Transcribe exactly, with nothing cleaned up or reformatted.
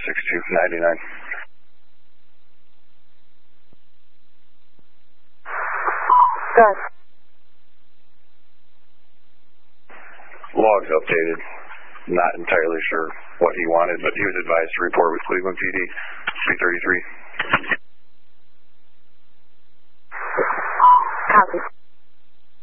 sixty-two ninety-nine. Good. Logs updated. Not entirely sure what he wanted, but he was advised to report with Cleveland P D. three thirty-three.